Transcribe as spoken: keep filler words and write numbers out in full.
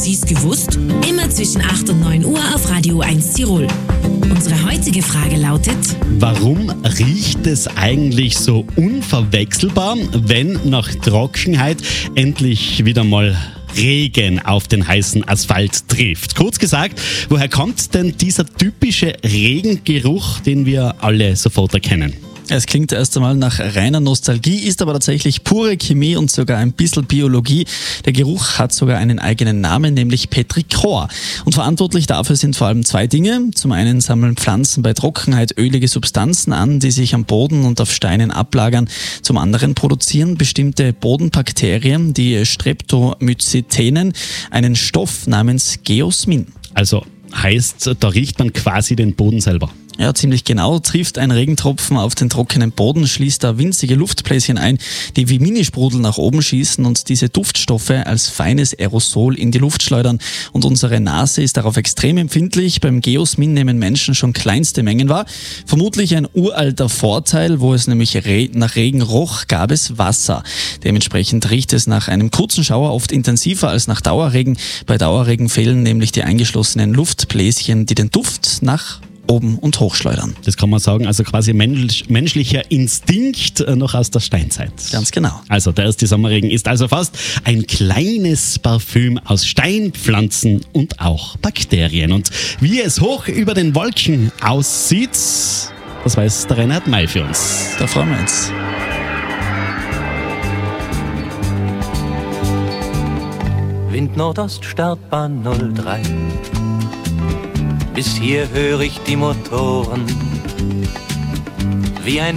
Sie es gewusst? Immer zwischen acht und neun Uhr auf Radio eins Tirol. Unsere heutige Frage lautet: Warum riecht es eigentlich so unverwechselbar, wenn nach Trockenheit endlich wieder mal Regen auf den heißen Asphalt trifft? Kurz gesagt, woher kommt denn dieser typische Regengeruch, den wir alle sofort erkennen? Es klingt erst einmal nach reiner Nostalgie, ist aber tatsächlich pure Chemie und sogar ein bisschen Biologie. Der Geruch hat sogar einen eigenen Namen, nämlich Petrichor. Und verantwortlich dafür sind vor allem zwei Dinge. Zum einen sammeln Pflanzen bei Trockenheit ölige Substanzen an, die sich am Boden und auf Steinen ablagern. Zum anderen produzieren bestimmte Bodenbakterien, die Streptomycetenen, einen Stoff namens Geosmin. Also heißt, da riecht man quasi den Boden selber. Ja, ziemlich genau. Trifft ein Regentropfen auf den trockenen Boden, schließt da winzige Luftbläschen ein, die wie Minisprudel nach oben schießen und diese Duftstoffe als feines Aerosol in die Luft schleudern. Und unsere Nase ist darauf extrem empfindlich. Beim Geosmin nehmen Menschen schon kleinste Mengen wahr. Vermutlich ein uralter Vorteil, wo es nämlich re- nach Regen roch, gab es Wasser. Dementsprechend riecht es nach einem kurzen Schauer oft intensiver als nach Dauerregen. Bei Dauerregen fehlen nämlich die eingeschlossenen Luftbläschen, die den Duft nach oben und hochschleudern. Das kann man sagen, also quasi mensch, menschlicher Instinkt äh, noch aus der Steinzeit. Ganz genau. Also der erste Sommerregen ist also fast ein kleines Parfüm aus Stein, Pflanzen und auch Bakterien. Und wie es hoch über den Wolken aussieht, das weiß der Reinhard May für uns. Da freuen wir uns. Wind Nordost, Startbahn null drei. Bis hier höre ich die Motoren wie ein